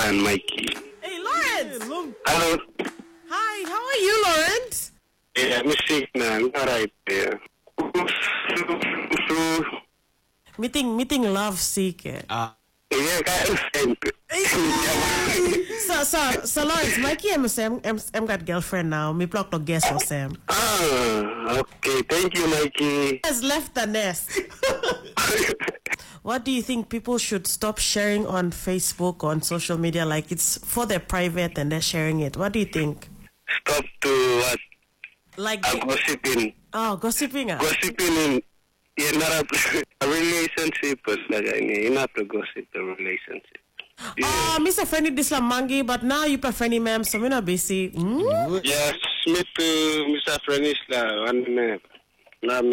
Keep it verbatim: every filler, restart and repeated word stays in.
and Mikey. Hey, Lawrence. Hey, long- Hello. Hi, how are you, Lawrence? Yeah, I'm sick now. I'm all right there. Meeting, meeting love seeker. Ah. Yeah, I so, so, so, Lawrence, Mikey, I'm Sam. I'm, I'm got girlfriend now. Me block to guess for Sam. Ah, okay. Thank you, Mikey. Has left the nest. What do you think people should stop sharing on Facebook or on social media? Like it's for their private and they're sharing it. What do you think? Stop to what? Like Uh, gossiping. oh, gossiping. Ah. Gossiping in you're not a, a relationship, but like I mean, you're not to gossip the relationship. Yeah. Oh, Mister Friendly Dislamangi, but now you prefer any ma'am, so we're not busy. Mm? Yes, me to Mister Frenisla, one minute. Now me